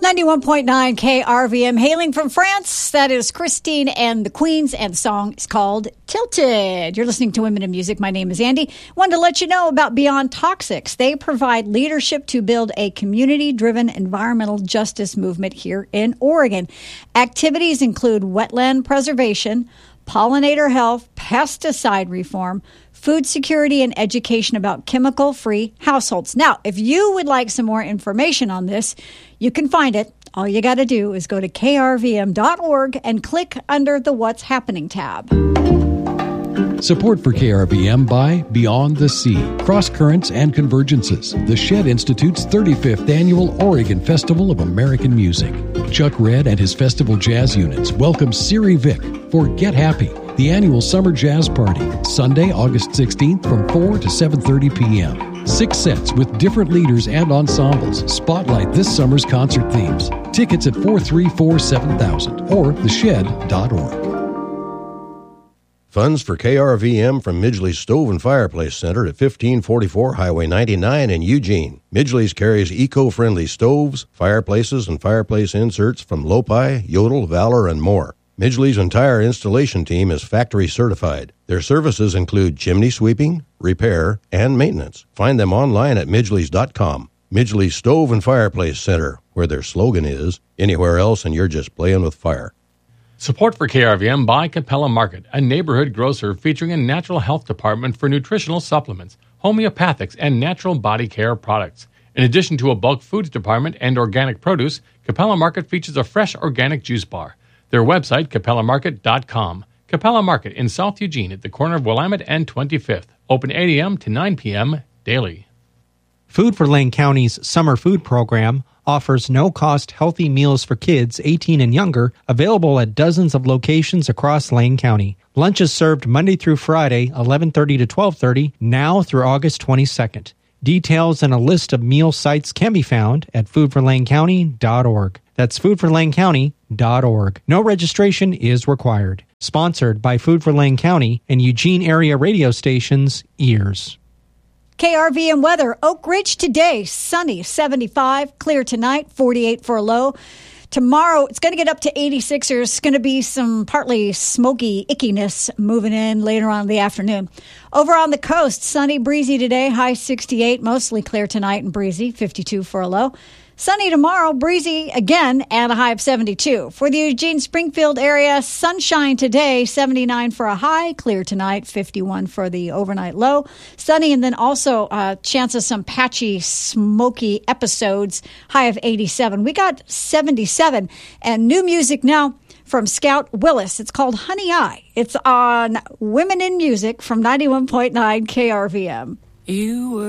91.9 KRVM, hailing from France. That is Christine and the Queens, and the song is called Tilted. You're listening to Women in Music. My name is Andy. Wanted to let you know about Beyond Toxics. They provide leadership to build a community-driven environmental justice movement here in Oregon. Activities include wetland preservation, pollinator health, pesticide reform, food security, and education about chemical-free households. Now, if you would like some more information on this, you can find it. All you got to do is go to krvm.org and click under the What's Happening tab. Support for KRVM by Beyond the Sea, Cross Currents and Convergences, the Shed Institute's 35th Annual Oregon Festival of American Music. Chuck Red and his festival jazz units welcome Siri Vick for Get Happy, the annual summer jazz party, Sunday, August 16th from 4 to 7:30 p.m. 6 sets with different leaders and ensembles spotlight this summer's concert themes. Tickets at 434-7000 or theshed.org. Funds for KRVM from Midgley's Stove and Fireplace Center at 1544 Highway 99 in Eugene. Midgley's carries eco-friendly stoves, fireplaces, and fireplace inserts from Lopi, Yodel, Valor, and more. Midgley's entire installation team is factory certified. Their services include chimney sweeping, repair, and maintenance. Find them online at midgleys.com. Midgley's Stove and Fireplace Center, where their slogan is, anywhere else and you're just playing with fire. Support for KRVM by Capella Market, a neighborhood grocer featuring a natural health department for nutritional supplements, homeopathics, and natural body care products. In addition to a bulk foods department and organic produce, Capella Market features a fresh organic juice bar. Their website, capellamarket.com. Capella Market in South Eugene at the corner of Willamette and 25th. Open 8 a.m. to 9 p.m. daily. Food for Lane County's summer food program offers no-cost healthy meals for kids 18 and younger, available at dozens of locations across Lane County. Lunch is served Monday through Friday, 11:30 to 12:30, now through August 22nd. Details and a list of meal sites can be found at foodforlanecounty.org. That's foodforlanecounty.org. No registration is required. Sponsored by Food for Lane County and Eugene area radio stations, EARS. KRVM weather, Oak Ridge today, sunny, 75, clear tonight, 48 for a low. Tomorrow, it's going to get up to 86. There's going to be some partly smoky ickiness moving in later on in the afternoon. Over on the coast, sunny, breezy today, high 68, mostly clear tonight and breezy, 52 for a low. Sunny tomorrow, breezy again, and a high of 72. For the Eugene-Springfield area, sunshine today, 79 for a high, clear tonight, 51 for the overnight low. Sunny, and then also chance of some patchy, smoky episodes, high of 87. We got 77, and new music now from Scout Willis. It's called Honey Eye. It's on Women in Music from 91.9 KRVM. You were